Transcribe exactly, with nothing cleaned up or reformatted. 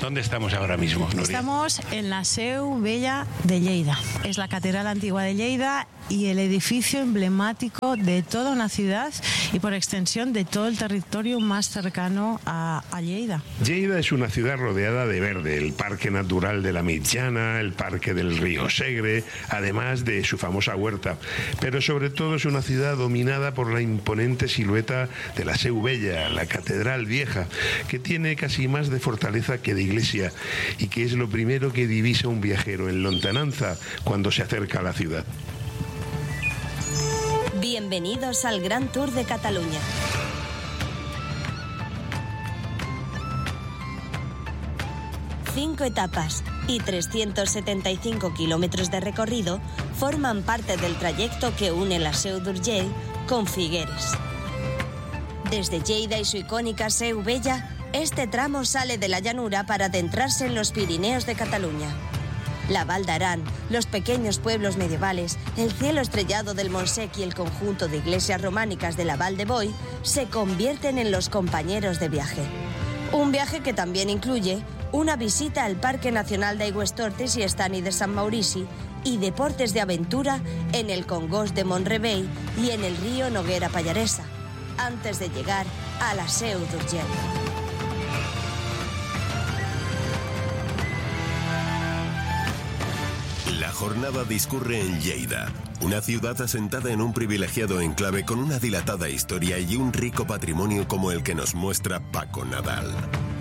¿Dónde estamos ahora mismo, Núria? Estamos en la Seu Vella de Lleida. Es la catedral antigua de Lleida y el edificio emblemático de toda una ciudad y por extensión de todo el territorio más cercano a, a Lleida. Lleida es una ciudad rodeada de verde, el Parque Natural de la Mitjana, el Parque del Río Segre, además de su famosa huerta. Pero sobre todo es una ciudad dominada por la imponente silueta de la Seu Vella, la Catedral Vieja, que tiene casi más de fortaleza que de iglesia y que es lo primero que divisa un viajero en lontananza cuando se acerca a la ciudad. Bienvenidos al Gran Tour de Cataluña. Cinco etapas y trescientos setenta y cinco kilómetros de recorrido forman parte del trayecto que une la Seu d'Urgell con Figueres. Desde Lleida y su icónica Seu Vella, este tramo sale de la llanura para adentrarse en los Pirineos de Cataluña. La Val d'Aran, los pequeños pueblos medievales, el cielo estrellado del Montsec y el conjunto de iglesias románicas de la Val de Boí se convierten en los compañeros de viaje. Un viaje que también incluye una visita al Parque Nacional d'Aigüestortes y Estany de Sant Maurici y deportes de aventura en el Congost de Mont-rebei y en el río Noguera Pallaresa, antes de llegar a la Seu d'Urgell. La jornada discurre en Lleida, una ciudad asentada en un privilegiado enclave con una dilatada historia y un rico patrimonio como el que nos muestra Paco Nadal.